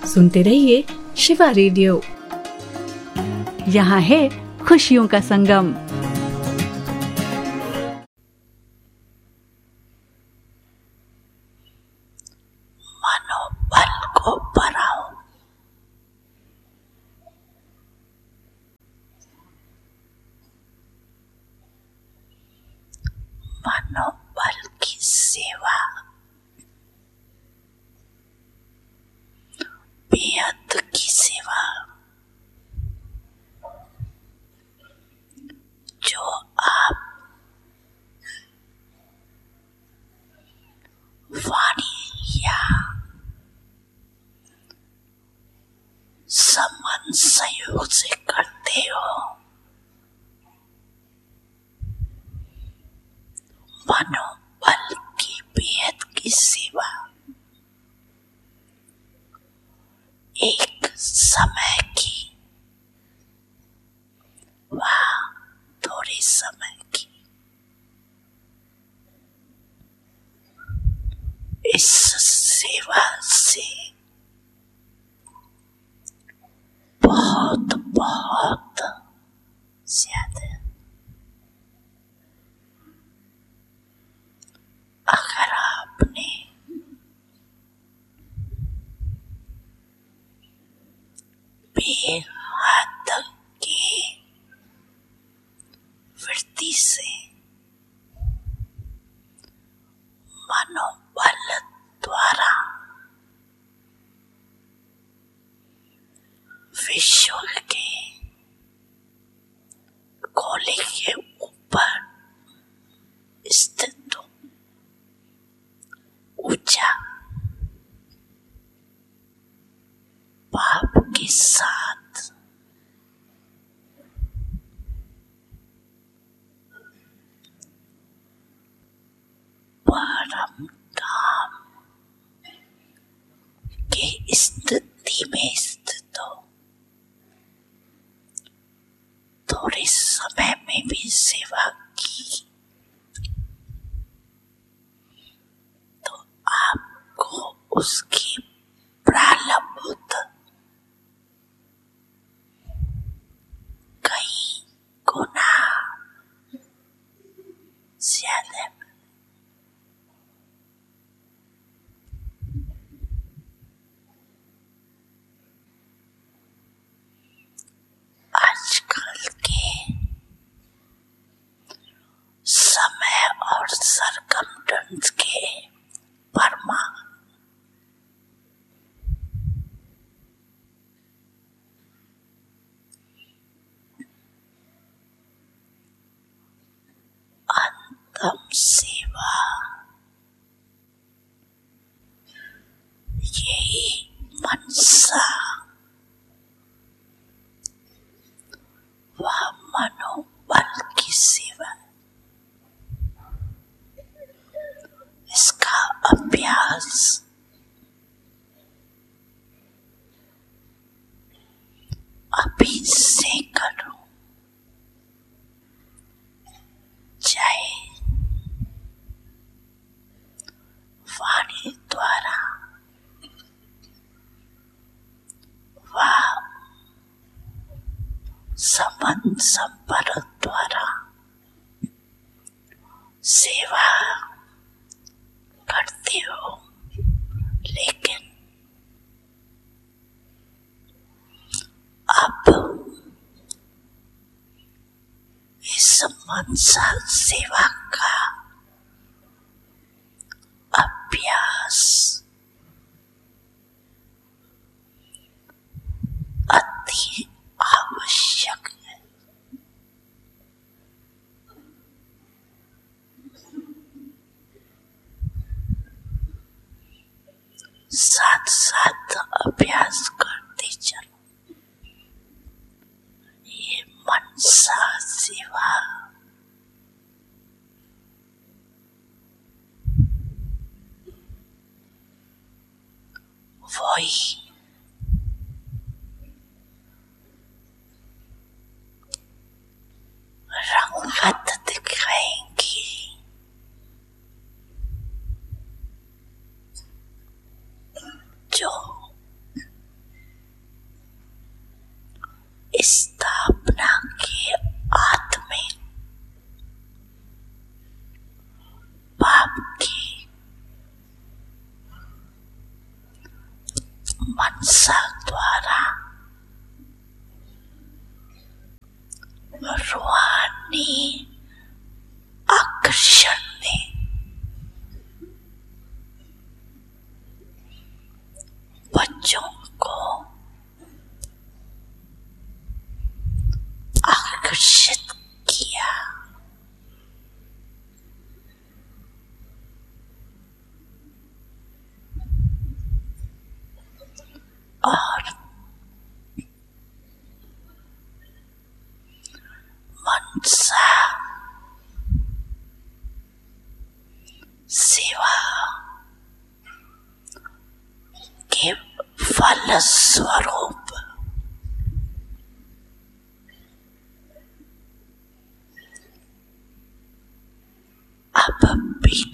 सुनते रहिए शिवा रेडियो। यहाँ है खुशियों का संगम। मनोबल को बढ़ाओ। मनोबल की सेवा बेहद की सेवा, जो आप वाणी या समान सहयोग से करते हो। मनोबल की बेहद की सेवा एक समय की व थोड़े समय की, इस सेवा से बहुत बहुत ज्यादा अगर आपने बेहद की वृत्ति से मनोबल द्वारा विश्व के गोले के ऊपर स्थित ऊंचा पाप के साथ परम धाम के स्थिति में स्थित हो, थोड़े समय में भी सेवा की तो आपको उसकी प्रारब्ध कई गुना ज्यादा आजकल के समय और सरकमस्टेंस के प्रमाण अंतम सेवा यही मनसा व मनोबल की सेवा, इसका अभ्यास अभी से करो, चाहे वाणी द्वारा व संबंध संपर्क द्वारा सेवा करते हो, लेकिन अब इस मनसा सेवा का अभ्यास अति आवश्यक है। साथ साथ अभ्यास करते चलो। ये मनसा सेवा वही रंगत दिखाएंगी जो मनसा द्वारा रूहानी आकर्षण ने बच्चों को आकर्षित किया। और मनसा सेवा के फलस्वरूप अब पिता